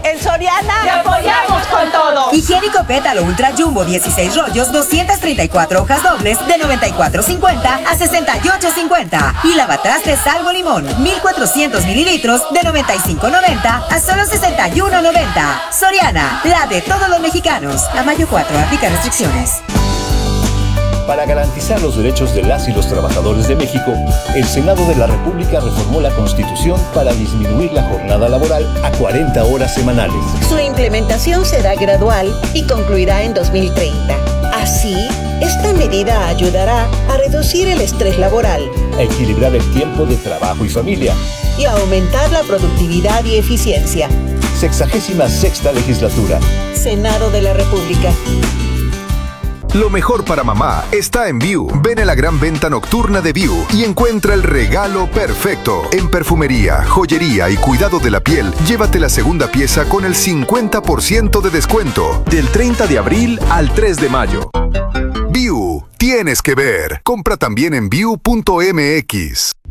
En Soriana te apoyamos con todo. Higiénico Pétalo Ultra Jumbo 16 rollos, 234 hojas dobles de $94.50 a $68.50. Y lavatrastes Salvo Limón, 1400 mililitros de $95.90 a solo $61.90. Soriana, la de todos los mexicanos. A mayo 4, aplica restricciones. Para garantizar los derechos de las y los trabajadores de México, el Senado de la República reformó la Constitución para disminuir la jornada laboral a 40 horas semanales. Su implementación será gradual y concluirá en 2030. Así, esta medida ayudará a reducir el estrés laboral, A equilibrar el tiempo de trabajo y familia. y a aumentar la productividad y eficiencia. 66ª legislatura. Senado de la República. Lo mejor para mamá está en View. Ven a la gran venta nocturna de View y encuentra el regalo perfecto. En perfumería, joyería y cuidado de la piel, llévate la segunda pieza con el 50% de descuento. Del 30 de abril al 3 de mayo. View, tienes que ver. Compra también en View.mx.